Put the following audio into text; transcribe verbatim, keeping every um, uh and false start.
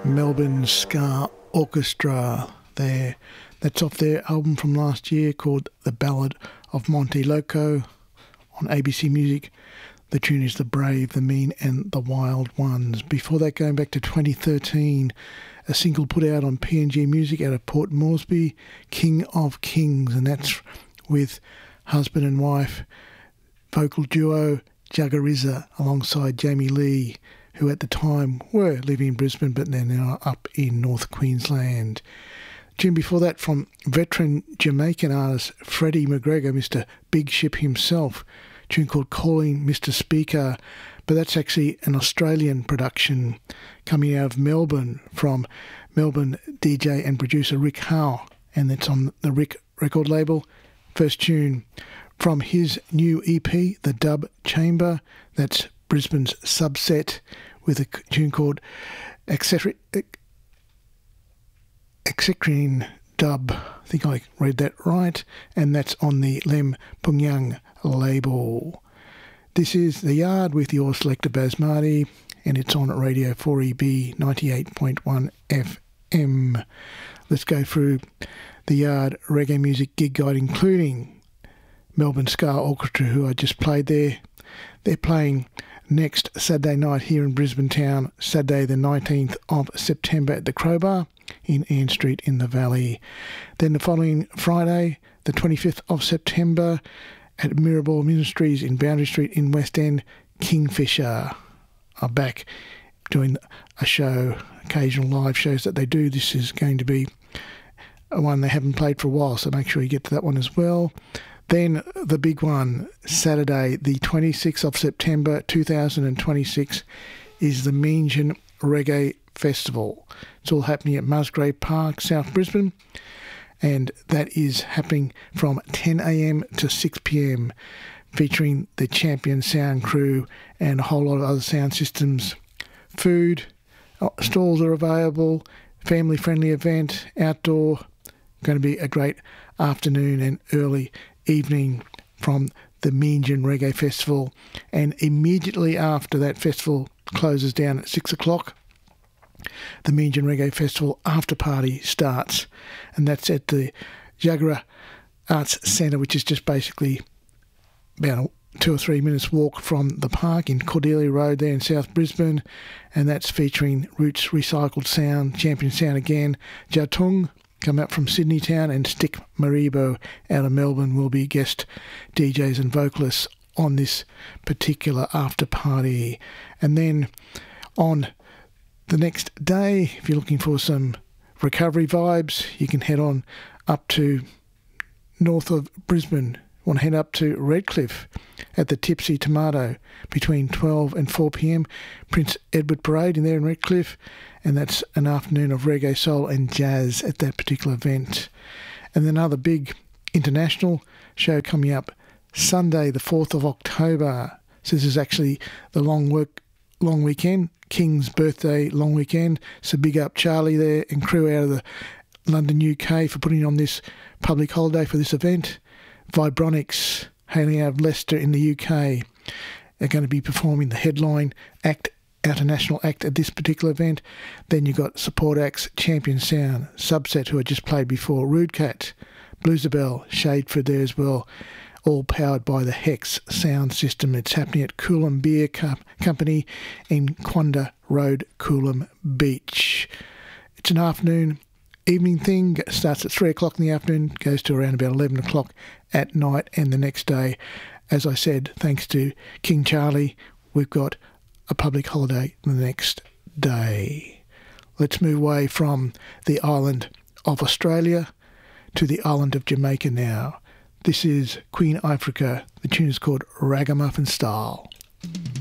Melbourne Ska Orchestra there. That's off their album from last year called The Ballad of Monte Loco on A B C Music. The tune is The Brave, the Mean and the Wild Ones. Before that, going back to twenty thirteen, a single put out on P N G Music out of Port Moresby, King of Kings, and that's with husband and wife vocal duo Jagarizza alongside Jamie Lee, who at the time were living in Brisbane but they're now up in North Queensland. Tune before that from veteran Jamaican artist Freddie McGregor, Mister Big Ship himself, tune called Calling Mister Speaker, but that's actually an Australian production coming out of Melbourne from Melbourne D J and producer Rick Howe, and it's on the Rick record label. First tune from his new E P, The Dub Chamber, that's Brisbane's subset, with a tune called Execrine Dub. I think I read that right, and that's on the Lem Pungyang label. This is The Yard with your selector Basmati, and it's on Radio four E B ninety-eight point one F M. Let's go through The Yard reggae music gig guide, including Melbourne Ska Orchestra, who I just played there. They're playing next Saturday night here in Brisbane town, Saturday the nineteenth of September at the Crowbar in Ann Street in the Valley. Then the following Friday, the twenty-fifth of September, at Mirabel Ministries in Boundary Street in West End, Kingfisher are back doing a show, occasional live shows that they do. This is going to be one they haven't played for a while, so make sure you get to that one as well. Then the big one, Saturday, the twenty-sixth of September two thousand twenty-six, is the Meanjin Reggae Festival. It's all happening at Musgrave Park, South Brisbane, and that is happening from ten a.m. to six p.m, featuring the Champion Sound crew and a whole lot of other sound systems. Food, stalls are available, family-friendly event, outdoor. Going to be a great afternoon and early evening from the Meanjin Reggae Festival, and immediately after that festival closes down at six o'clock, the Meanjin Reggae Festival after party starts, and that's at the Jagera Arts Centre, which is just basically about a two or three minutes walk from the park in Cordelia Road there in South Brisbane, and that's featuring Roots Recycled Sound, Champion Sound again, Jatung come up from Sydney Town, and Stick Maribo out of Melbourne will be guest D Js and vocalists on this particular after party. And then on the next day, if you're looking for some recovery vibes, you can head on up to north of Brisbane. Want to head up to Redcliffe at the Tipsy Tomato between twelve and four p.m. Prince Edward Parade in there in Redcliffe, and that's an afternoon of reggae, soul and jazz at that particular event. And then another big international show coming up Sunday the fourth of October. So this is actually the long work, long weekend, King's birthday long weekend. So big up Charlie there and crew out of the London, U K for putting on this public holiday for this event. Vibronics, hailing out of Leicester in the U K, are going to be performing the headline act, international act at this particular event. Then you've got support acts, Champion Sound, Subset, who I just played before, Rude Cat, Bluesabelle, Shadeford there as well, all powered by the Hex sound system. It's happening at Coolum Beer Co- Company in Quanda Road, Coolum Beach. It's an afternoon evening thing, starts at three o'clock in the afternoon, goes to around about eleven o'clock at night, and the next day, as I said, thanks to King Charlie, we've got a public holiday the next day. Let's move away from the island of Australia to the island of Jamaica now. This is Queen Ifrica. The tune is called Ragamuffin Style.